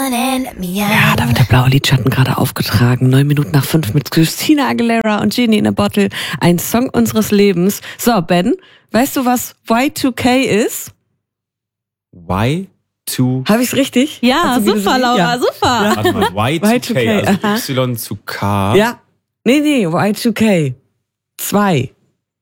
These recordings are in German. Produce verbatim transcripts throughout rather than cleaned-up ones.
Ja, da wird der blaue Lidschatten gerade aufgetragen. Neun Minuten nach fünf mit Christina Aguilera und Genie in a Bottle. Ein Song unseres Lebens. So, Ben, weißt du, was Y zwei K ist? Y zwei K? Habe ich's richtig? Ja, super, Laura, ja. super. Ja. Warte mal, Y zwei K, also Y zu K. Ja. Nee, nee, Y zwei K. Zwei.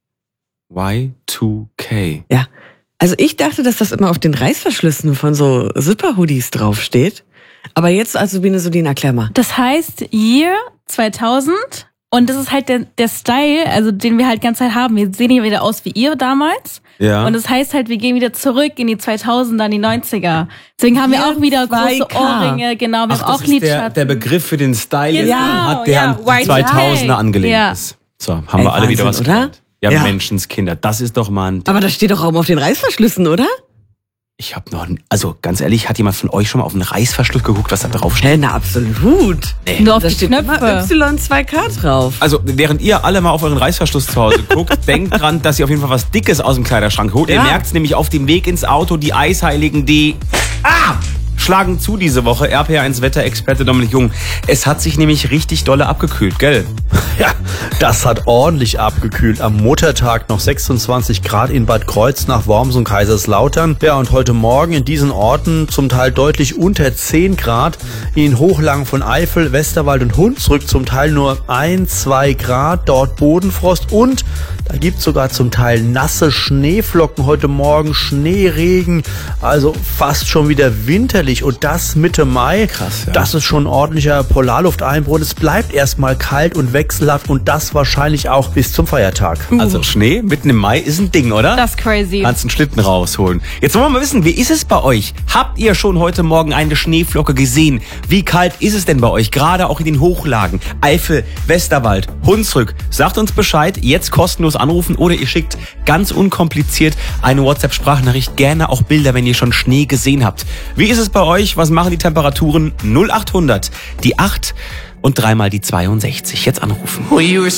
Y zwei K. Ja. Also ich dachte, dass das immer auf den Reißverschlüssen von so Zipper-Hoodies draufsteht. Aber jetzt, also Sabine Sudin, erklär mal. Das heißt Year zweitausend und das ist halt der, der Style, also den wir halt die ganze Zeit haben. Wir sehen hier wieder aus wie ihr damals. Ja. Und das heißt halt, wir gehen wieder zurück in die zweitausender, in die neunziger. Deswegen haben wir auch wieder große Ohrringe, genau, wir Ach, haben auch das ist der, Lidschatten. der Begriff für den Style, Genau, den man hat, der ja, an die Y zwei K. zweitausender angelegt Ja. ist. So, haben Ey, wir alle wieder was Wahnsinn, oder? gelernt. Ja, Ja. Menschenskinder, das ist doch mal ein... Aber das steht doch auch auf den Reißverschlüssen, oder? Ich habe noch... Also, ganz ehrlich, hat jemand von euch schon mal auf einen Reißverschluss geguckt, was da drauf steht? Hä, na absolut. Nee. Nur auf Da die steht Knöpfe. immer Y zwei K drauf. Also, während ihr alle mal auf euren Reißverschluss zu Hause guckt, denkt dran, dass ihr auf jeden Fall was Dickes aus dem Kleiderschrank holt. Ja. Ihr merkt's nämlich auf dem Weg ins Auto, die Eisheiligen, die... Ah! Schlagen zu diese Woche. R P R eins Wetterexperte Dominik Jung. Es hat sich nämlich richtig dolle abgekühlt, gell? Ja, das hat ordentlich abgekühlt. Am Muttertag noch sechsundzwanzig Grad in Bad Kreuznach, Worms und Kaiserslautern. Ja, und heute Morgen in diesen Orten zum Teil deutlich unter zehn Grad. In Hochlagen von Eifel, Westerwald und Hunsrück zum Teil nur ein, zwei Grad. Dort Bodenfrost und da gibt's sogar zum Teil nasse Schneeflocken heute Morgen, Schneeregen. Also fast schon wieder winterlich und das Mitte Mai. Krass, ja. Das ist schon ein ordentlicher Polarlufteinbruch. Es bleibt erstmal kalt und wechselhaft und das wahrscheinlich auch bis zum Feiertag. Also Schnee mitten im Mai ist ein Ding, oder? Das ist crazy. Kannst einen Schlitten rausholen. Jetzt wollen wir mal wissen, wie ist es bei euch? Habt ihr schon heute Morgen eine Schneeflocke gesehen? Wie kalt ist es denn bei euch? Gerade auch in den Hochlagen. Eifel, Westerwald, Hunsrück. Sagt uns Bescheid. Jetzt kostenlos anrufen oder ihr schickt ganz unkompliziert eine WhatsApp-Sprachnachricht. Gerne auch Bilder, wenn ihr schon Schnee gesehen habt. Wie ist es bei euch? Was machen die Temperaturen? null acht hundert, die acht und dreimal die zweiundsechzig. Jetzt anrufen.